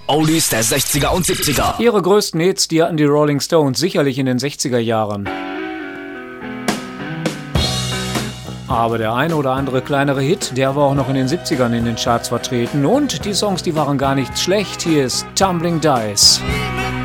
Oldies der 60er und 70er. Ihre größten Hits, die hatten die Rolling Stones sicherlich in den 60er Jahren. Aber der eine oder andere kleinere Hit, der war auch noch in den 70ern in den Charts vertreten. Und die Songs, die waren gar nicht schlecht. Hier ist Tumbling Dice.